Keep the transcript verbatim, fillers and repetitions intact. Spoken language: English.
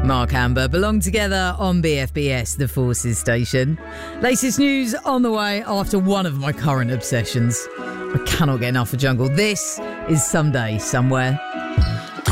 Mark Amber belong together on B F B S, the Forces station. Latest news on the way after one of my current obsessions. I cannot get enough of Jungle. This is Someday Somewhere.